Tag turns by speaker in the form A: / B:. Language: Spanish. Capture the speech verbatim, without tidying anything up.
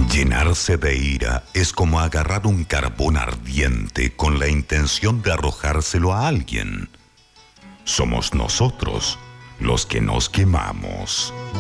A: Llenarse de ira es como agarrar un carbón ardiente con la intención de arrojárselo a alguien. Somos nosotros los que nos quemamos.